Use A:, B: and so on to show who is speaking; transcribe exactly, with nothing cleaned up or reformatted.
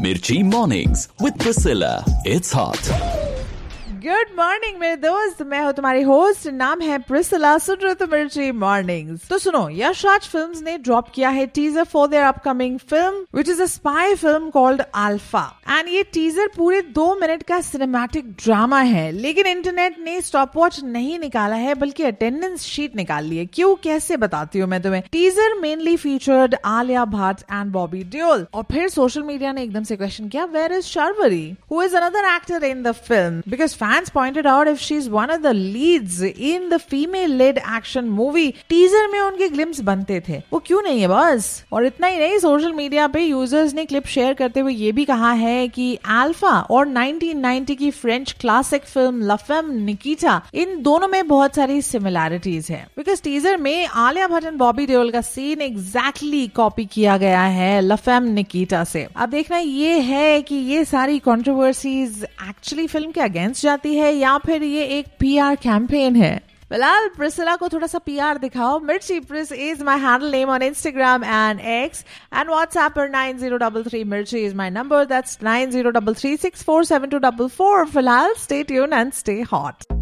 A: Mirchi Mornings with Priscilla. It's hot.
B: Good morning मेरे दोस्त, मैं हूँ तुम्हारी होस्ट, नाम है प्रिसिला। सुन रहे हो मिर्ची मॉर्निंग्स। तो सुनो, यश राज फिल्म्स ने ड्रॉप किया है teaser for their upcoming film which is a spy film called alpha. And ये टीजर पूरे दो मिनट का सिनेमैटिक ड्रामा है, लेकिन इंटरनेट ने स्टॉप वॉच नहीं निकाला है बल्कि अटेंडेंस शीट निकाल ली है। क्यों, कैसे बताती हूँ मैं तुम्हें। Teaser mainly featured Alia Bhatt and Bobby Deol, और फिर सोशल मीडिया ने एकदम से क्वेश्चन किया, where is Sharvari who is another actor in the film, because fans pointed out if she's one of the leads in the female led action movie। Teaser में उनके glimpse बनते थे, वो क्यों नहीं है बस। और इतना ही नहीं, सोशल मीडिया पे यूजर्स ने क्लिप शेयर करते हुए ये भी कहा है कि अल्फा और नाइनटीन नाइंटी की French classic film La Femme Nikita, इन दोनों में बहुत सारी सिमिलैरिटीज है। बिकॉज टीजर में आलिया भट्ट एंड बॉबी देओल का सीन एग्जैक्टली कॉपी किया गया है ला फेम निकिता से। अब देखना ये है कि ये सारी कंट्रोवर्सीज एक्चुअली फिल्म के अगेंस्ट जाती है या फिर ये एक पीआर कैंपेन है। फिलहाल प्रिसिला को थोड़ा सा पीआर दिखाओ। मिर्ची प्रिस is my handle name on Instagram and x, and WhatsApp पर नाइन जीरो थ्री थ्री मिर्ची is my number, that's nine zero three three six four seven to four four. फिलहाल stay tune and stay hot.